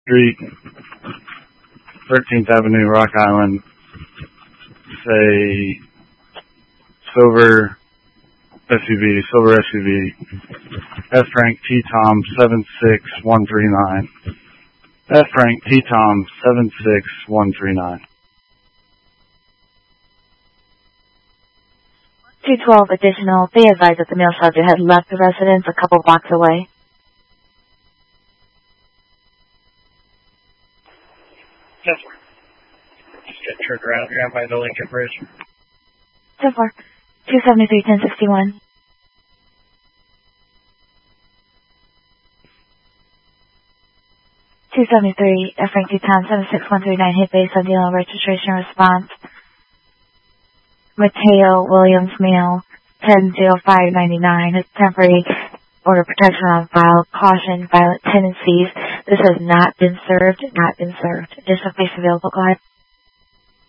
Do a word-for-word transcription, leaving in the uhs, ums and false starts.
Street, thirteenth Avenue, Rock Island. Say silver S U V, silver S U V. F Frank T Tom seven six one three nine. F Frank T Tom seven six one three nine. two twelve additional. Be advised that the male subject had left the residence a couple blocks away. ten four. Just get turned around here by the Lincoln Bridge. ten four. two seventy-three, ten sixty-one. two seventy-three, F Frank T Tom seven six one three nine, hit base on dealing registration response. Mateo Williams, male, ten oh five ninety-nine, has temporary order of protection on file. Caution, violent tendencies. This has not been served, not been served. Additional space available, go ahead.